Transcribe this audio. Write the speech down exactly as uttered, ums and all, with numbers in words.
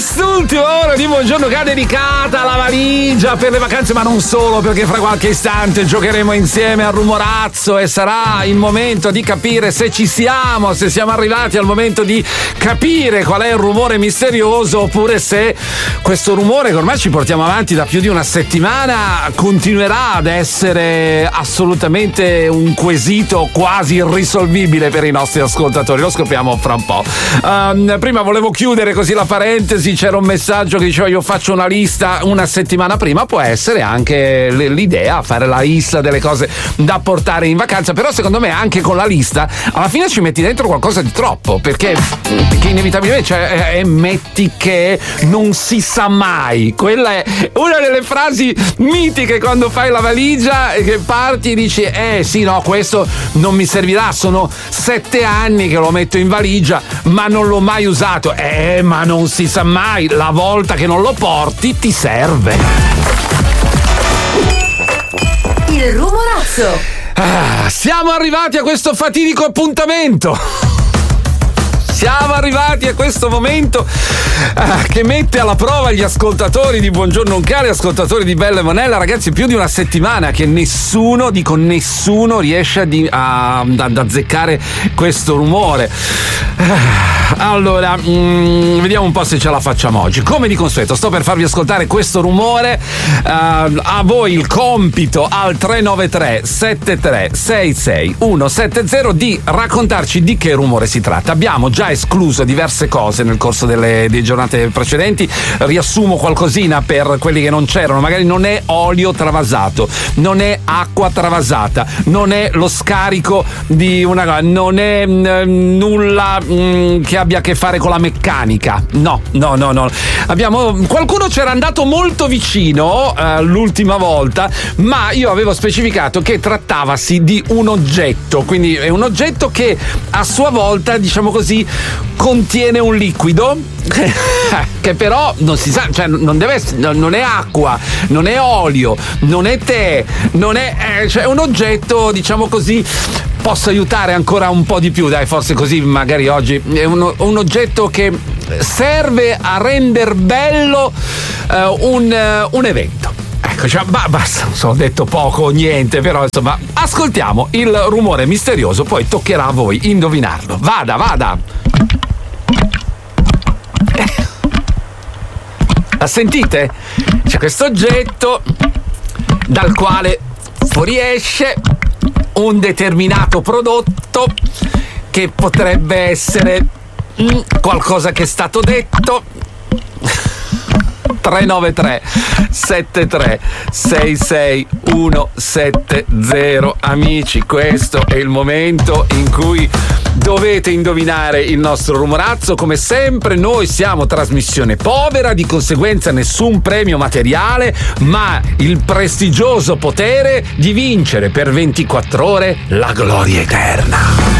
Quest'ultima ora di Buongiorno K dedicata alla valigia per le vacanze, ma non solo, perché fra qualche istante giocheremo insieme al rumorazzo e sarà il momento di capire se ci siamo, se siamo arrivati al momento di capire qual è il rumore misterioso, oppure se questo rumore che ormai ci portiamo avanti da più di una settimana continuerà ad essere assolutamente un quesito quasi irrisolvibile per i nostri ascoltatori. Lo scopriamo fra un po'. Um, prima volevo chiudere così la parentesi, c'era un messaggio che diceva io faccio una lista una settimana prima, può essere anche l'idea fare la lista delle cose da portare in vacanza, però secondo me anche con la lista alla fine ci metti dentro qualcosa di troppo, perché, perché inevitabilmente cioè, eh, metti che non si sa mai, quella è una delle frasi mitiche quando fai la valigia e che parti e dici eh sì no questo non mi servirà, sono sette anni che lo metto in valigia ma non l'ho mai usato, eh ma non si sa mai, la volta che non lo porti ti serve. Il rumorazzo. Ah, siamo arrivati a questo fatidico appuntamento. Siamo arrivati a questo momento ah, che mette alla prova gli ascoltatori di Buongiorno Uncale, ascoltatori di Bella e Monella. Ragazzi, più di una settimana che nessuno, dico nessuno, riesce a, di, a, ad azzeccare questo rumore. Ah, allora, mm, vediamo un po' se ce la facciamo oggi. Come di consueto, sto per farvi ascoltare questo rumore. Uh, a voi il compito al tre nove tre sette tre sei sei uno sette zero di raccontarci di che rumore si tratta. Abbiamo già escluso diverse cose nel corso delle, delle giornate precedenti, riassumo qualcosina per quelli che non c'erano. Magari non è olio travasato, non è acqua travasata, non è lo scarico di una cosa, non è mh, nulla mh, che abbia a che fare con la meccanica, no, no, no, no. Abbiamo, qualcuno c'era andato molto vicino uh, l'ultima volta, ma io avevo specificato che trattavasi di un oggetto, quindi è un oggetto che a sua volta, diciamo così, contiene un liquido che però non si sa, cioè non deve essere, non è acqua, non è olio, non è tè, non è eh, cioè un oggetto, diciamo così, posso aiutare ancora un po' di più, dai, forse così magari oggi è un, un oggetto che serve a render bello uh, un, uh, un evento. Ecco, cioè, bah, basta, non so, ho detto poco o niente, però insomma, ascoltiamo il rumore misterioso, poi toccherà a voi indovinarlo. Vada, vada! La sentite? C'è questo oggetto dal quale fuoriesce un determinato prodotto che potrebbe essere mm, qualcosa che è stato detto. tre nove tre sette tre sei sei uno sette zero. Amici, questo è il momento in cui dovete indovinare il nostro rumorazzo. Come sempre noi siamo trasmissione povera, di conseguenza nessun premio materiale, ma il prestigioso potere di vincere per ventiquattro ore la gloria eterna.